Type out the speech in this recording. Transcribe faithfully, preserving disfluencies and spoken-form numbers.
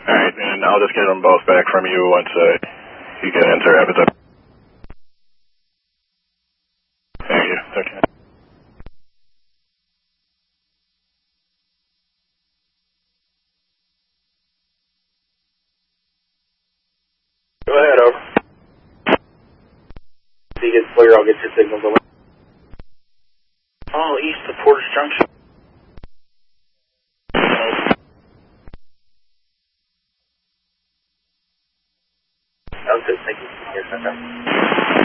Alright, and I'll just get them both back from you once uh, you get into Rapids up. Thank you. Okay. Go ahead, over. If you get clear, I'll get your signals away. Oh, east of Portage Junction. That was good. Thank you. Yes, okay.